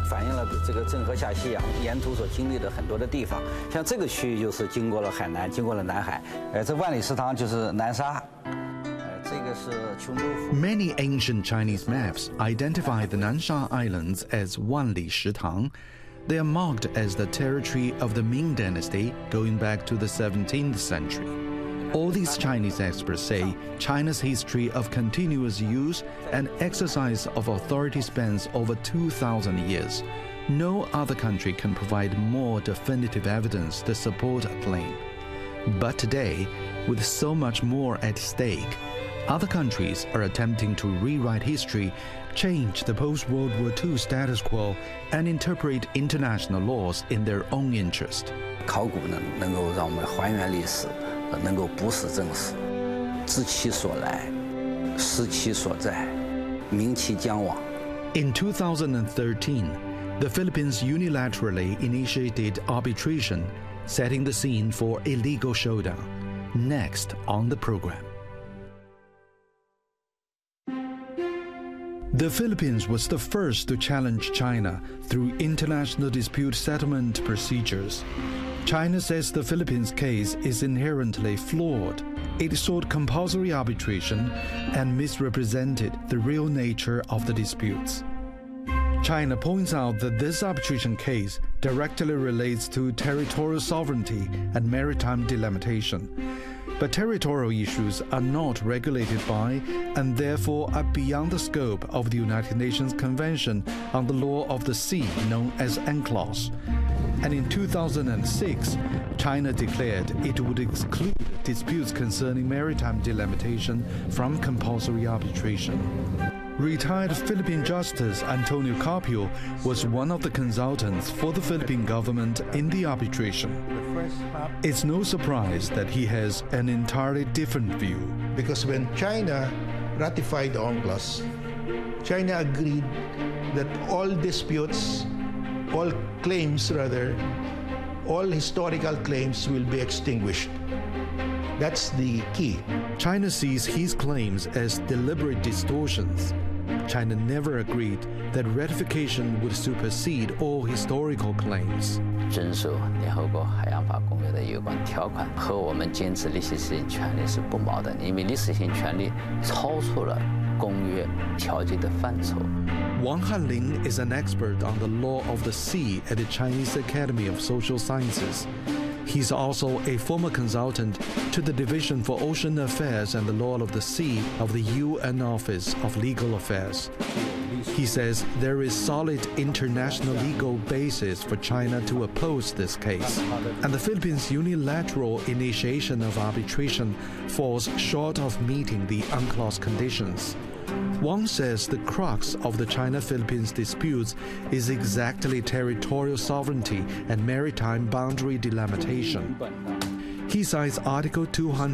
反映了这个郑和下西洋沿途所经历的很多的地方。像这个区域就是经过了海南，经过了南海。这万里食堂就是南沙。这个是琼州府。 Many ancient Chinese maps identify the Nansha Islands as Wanli Shitang. They are marked as the territory of the Ming Dynasty going back to the 17th century. All these Chinese experts say China's history of continuous use and exercise of authority spans over 2,000 years. No other country can provide more definitive evidence to support a claim. But today, with so much more at stake, other countries are attempting to rewrite history, change the post-World War II status quo, and interpret international laws in their own interest. 考古呢，能够让我们还原历史，能够不实正史，知其所来，识其所在，明其将往。 In 2013, the Philippines unilaterally initiated arbitration, setting the scene for a legal showdown. Next on the program. The Philippines was the first to challenge China through international dispute settlement procedures. China says the Philippines case is inherently flawed. It sought compulsory arbitration and misrepresented the real nature of the disputes. China points out that this arbitration case directly relates to territorial sovereignty and maritime delimitation. But territorial issues are not regulated by and therefore are beyond the scope of the United Nations Convention on the Law of the Sea, known as UNCLOS. And in 2006, China declared it would exclude disputes concerning maritime delimitation from compulsory arbitration. Retired Philippine Justice Antonio Carpio was one of the consultants for the Philippine government in the arbitration. It's no surprise that he has an entirely different view. Because when China ratified the UNCLOS, China agreed that all disputes, all claims rather, all historical claims will be extinguished. That's the key. China sees his claims as deliberate distortions. China never agreed that ratification would supersede all historical claims. 遵守联合国海洋法公约的有关条款和我们坚持历史性权利是不矛盾的，因为历史性权利超出了公约条件的范畴。 Wang Hanling is an expert on the law of the sea at the Chinese Academy of Social Sciences. He's also a former consultant to the Division for Ocean Affairs and the Law of the Sea of the UN Office of Legal Affairs. He says there is solid international legal basis for China to oppose this case, and the Philippines' unilateral initiation of arbitration falls short of meeting the UNCLOS conditions. Wang says the crux of the China-Philippines disputes is exactly territorial sovereignty and maritime boundary delimitation. He cites Article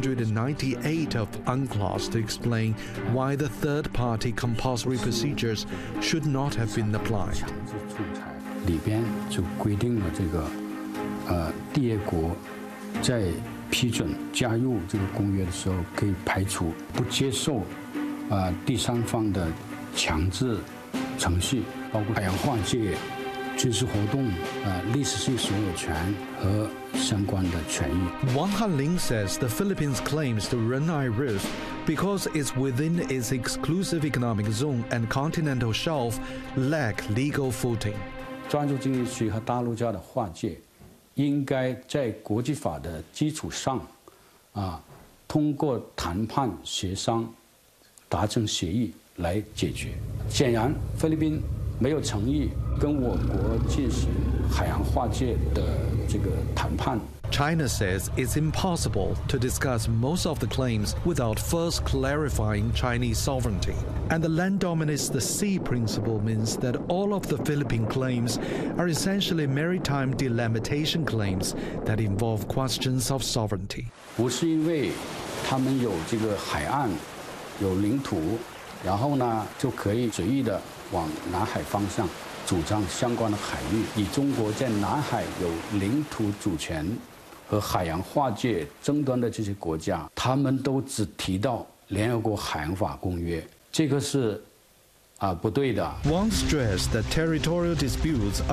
298 of UNCLOS to explain why the third-party compulsory procedures should not have been applied. 里边就规定了这个，缔约国在批准加入这个公约的时候，可以排除不接受。 第三方的强制程序，包括海洋划界、军事活动、历史性所有权和相关的权益。 Wang Hanling says the Philippines claims to Renai Reef because it's within its exclusive economic zone and continental shelf lack legal footing. 专属经济区和大陆架的划界，应该在国际法的基础上，通过谈判协商。 达成协议来解决。显然，菲律宾没有诚意跟我国进行海洋划界的这个谈判。 China says it's impossible to discuss most of the claims without first clarifying Chinese sovereignty. And the land dominates the sea principle means that all of the Philippine claims are essentially maritime delimitation claims that involve questions of sovereignty. 不是因为他们有这个海岸。 有领土，然后呢就可以随意的往南海方向主张相关的海域。以中国在南海有领土主权和海洋划界争端的这些国家，他们都只提到联合国海洋法公约，这个是不对的。 Wang stressed that territorial disputes